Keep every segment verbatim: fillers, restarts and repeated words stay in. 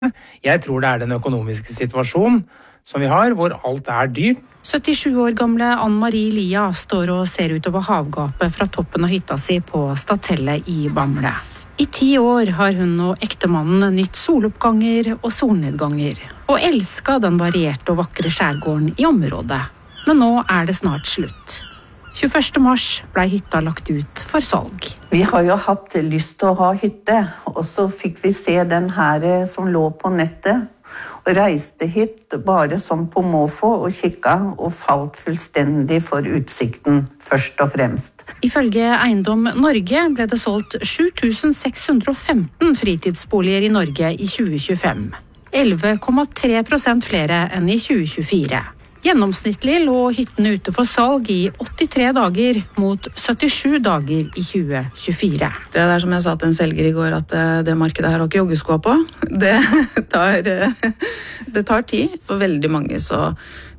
Jeg tror det er den økonomiske situasjonen som vi har, hvor alt er dyrt. syttisju år gamle Ann Marie Lia står og ser utover havgapet fra toppen av hytta si på Statellet i Bamble. I ti år har hun og ektemannen nytt soloppganger og solnedganger, og elsket den varierte og vakre skjærgården i området. Men nå er det snart slutt. tjueførste mars ble hytta lagt ut for salg. Vi har jo hatt lyst til å ha hytte, og så fikk vi se den her som lå på nettet, og reiste hit bare som på måfå og kikka, og falt fullstendig for utsikten, først og fremst. Ifølge Eiendom Norge ble det solgt sju tusen seks hundre og femten fritidsboliger i Norge i tjue tjuefem. elleve komma tre prosent flere enn i tjue tjuefire. Gjennomsnittlig lå hyttene ute for salg i åttitre dager mot syttisju dager i tjue tjuefire. Det er som jeg sa til en selger i går, at det markedet her har ikke joggesko på. Det tar, det tar tid. For veldig mange så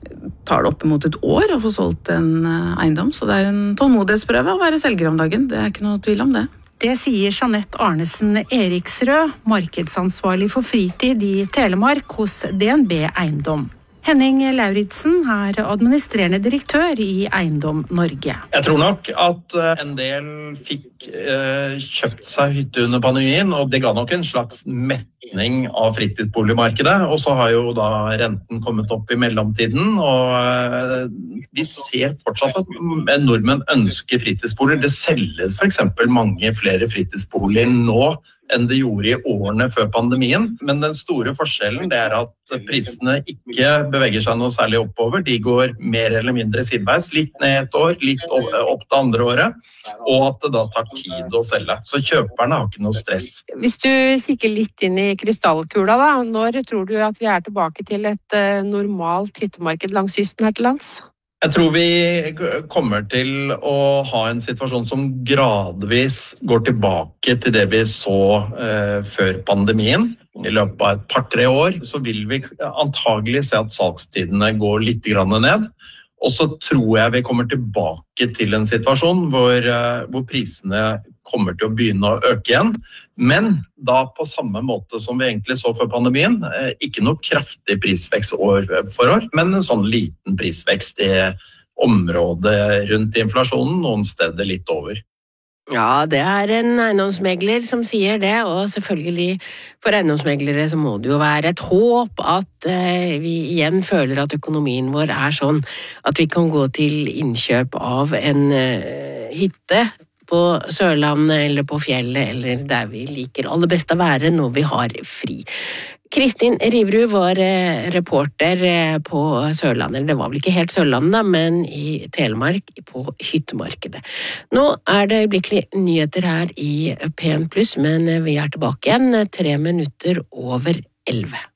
tar det opp mot et år å få solgt en eiendom, så det er en tålmodighetsprøve å være selger om dagen. Det er ikke noe tvil om det. Det sier Jeanette Arnesen Eriksrød, markedsansvarlig for fritid i Telemark hos D N B Eiendom. Henning Lauritsen er administrerende direktør i Eiendom Norge. Jeg tror nok at en del fikk eh, kjøpt seg hytte under pandemien, og det ga nok en slags metning av fritidsboligmarkedet. Og så har jo da renten kommet opp i mellomtiden, og eh, vi ser fortsatt at nordmenn ønsker fritidsboliger. Det selges for eksempel mange flere fritidsboliger nå enn det gjorde i årene før pandemien. Men den store forskjellen det er at prisene ikke beveger seg noe særlig oppover. De går mer eller mindre sideveis, litt ned et år, litt opp, opp det andre året, og at det da tar tid å selge. Så kjøperne har ikke noe stress. Hvis du kikker litt inn i krystallkula da, når tror du at vi er tilbake til et uh, normalt hyttemarked langs kysten her til lands? Jeg tror vi kommer til å ha en situasjon som gradvis går tilbake til det vi så eh, før pandemien. I løpet av et par-tre år så vil vi antagelig se at salgstidene går litt grann ned. Og så tror jeg vi kommer tilbake til en situasjon hvor, eh, hvor prisene kommer til å begynne å øke igjen. Men da på samme måte som vi egentlig så før pandemien, eh, ikke noe kraftig prisvekst år for år, men en sånn liten prisvekst i området rundt inflasjonen, noen steder litt over. Ja, det er en eiendomsmegler som sier det, og selvfølgelig for eiendomsmeglere så må det jo være et håp at eh, vi igjen føler at økonomien vår er sånn at vi kan gå til innkjøp av en eh, hytte på Sørlandet eller på fjellet, eller der vi liker aller best å være når vi har fri. Kristin Riverud var reporter på Sørlandet, det var vel ikke helt Sørlandet, men i Telemark på hyttemarkedet. Nå er det øyeblikkelig nyheter her i P en pluss, men vi er tilbake igjen tre minutter over elleve.